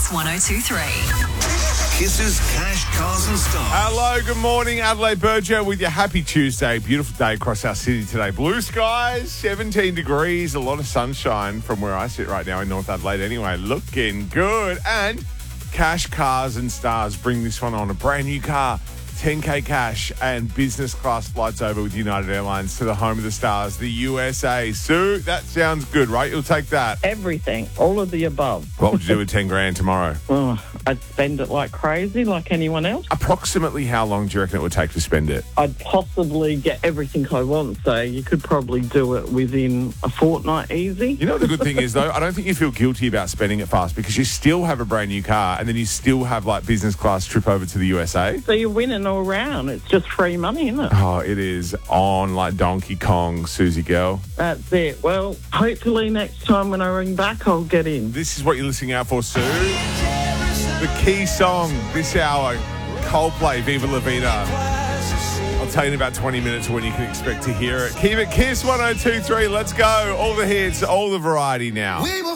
Kiss 102.3. Kisses, Cash, Cars and Stars. Hello, good morning. Adelaide Berger with your happy Tuesday. Beautiful day across our city today. Blue skies, 17 degrees, a lot of sunshine from where I sit right now in North Adelaide anyway. Looking good. And Cash, Cars and Stars bring this one on. A brand new car, 10K cash and business class flights over with United Airlines to the home of the stars, the USA. Sue, that sounds good, right? You'll take that. Everything, all of the above. What would you do with 10 grand tomorrow? Oh, I'd spend it like crazy, like anyone else. Approximately how long do you reckon it would take to spend it? I'd possibly get everything I want, so you could probably do it within a fortnight easy. You know what the good thing is, though? I don't think you feel guilty about spending it fast because you still have a brand new car and then you still have, like, business class trip over to the USA. So you're winning all round. It's just free money, isn't it? Oh, it is on like Donkey Kong, Susie girl. That's it. Well, hopefully next time when I ring back, I'll get in. This is what you're listening out for, Sue. The key song this hour, Coldplay, Viva La Vida. I'll tell you in about 20 minutes when you can expect to hear it. Keep it Kiss 102.3. Let's go. All the hits, all the variety now. We will